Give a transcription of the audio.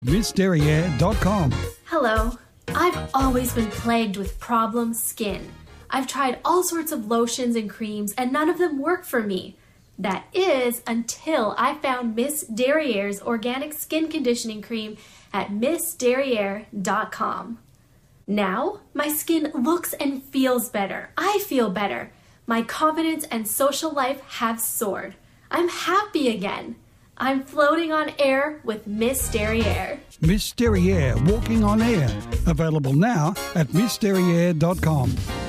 MissDerriere.com. Hello. I've always been plagued with problem skin. I've tried all sorts of lotions and creams, and none of them work for me. That is, until I found Miss Derriere's organic skin conditioning cream at MissDerriere.com. Now, my skin looks and feels better. I feel better. My confidence and social life have soared. I'm happy again. I'm floating on air with Miss Derriere. Miss Derriere, walking on air. Available now at MissDerriere.com.